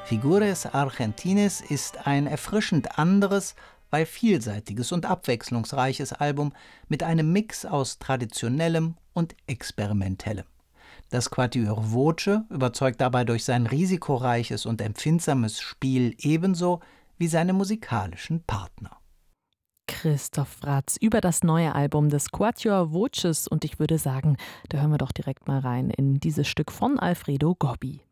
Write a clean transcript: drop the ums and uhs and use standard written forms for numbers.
Figures Argentines ist ein erfrischend anderes, weil vielseitiges und abwechslungsreiches Album mit einem Mix aus Traditionellem und Experimentellem. Das Quatuor Voce überzeugt dabei durch sein risikoreiches und empfindsames Spiel ebenso wie seine musikalischen Partner. Christoph Bratz über das neue Album des Quatuor Voces und ich würde sagen, da hören wir doch direkt mal rein in dieses Stück von Alfredo Gobbi.